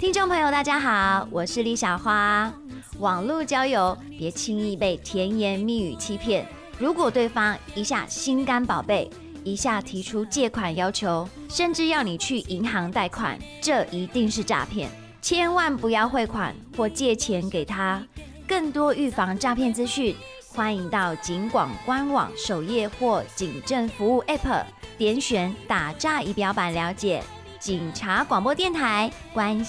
听众朋友大家好，我是李小花。网络交友别轻易被甜言蜜语欺骗，如果对方一下心肝宝贝，一下提出借款要求，甚至要你去银行贷款，这一定是诈骗，千万不要汇款或借钱给他。更多预防诈骗资讯，欢迎到警广官网首页或警政服务 App 点选打诈仪表板了解。警察广播电台，关